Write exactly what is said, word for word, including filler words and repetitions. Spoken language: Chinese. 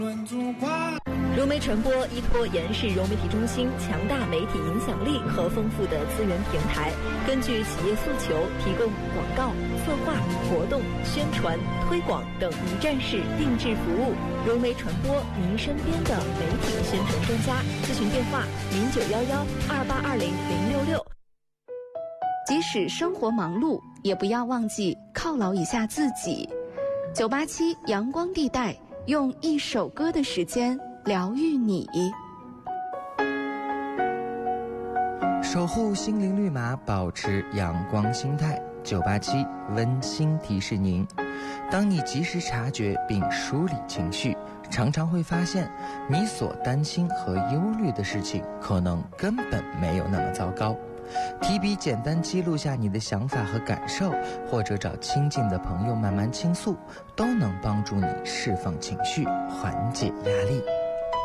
融媒传播依托延世融媒体中心强大媒体影响力和丰富的资源平台，根据企业诉求提供广告、策划、活动、宣传、推广等一站式定制服务。融媒传播，您身边的媒体宣传专家。咨询电话：零九幺幺二八二零零六六。 即使生活忙碌，也不要忘记犒劳一下自己。九八七阳光地带，用一首歌的时间疗愈你， 守护心灵绿码，保持阳光心态。九八七温馨提示您：当你及时察觉并梳理情绪，常常会发现你所担心和忧虑的事情可能根本没有那么糟糕。提笔简单记录下你的想法和感受，或者找亲近的朋友慢慢倾诉，都能帮助你释放情绪，缓解压力。